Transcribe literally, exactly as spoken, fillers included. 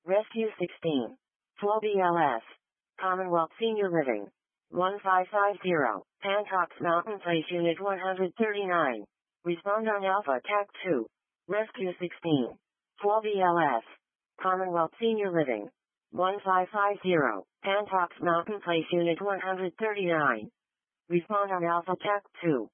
Rescue sixteen. twelve B L S. Commonwealth Senior Living. one five five zero. Antox Mountain Place Unit one thirty-nine. Respond on Alpha T A C two. Rescue sixteen. twelve B L S. Commonwealth Senior Living. one five five zero. Antox Mountain Place Unit one thirty-nine. Respond on Alpha T A C two.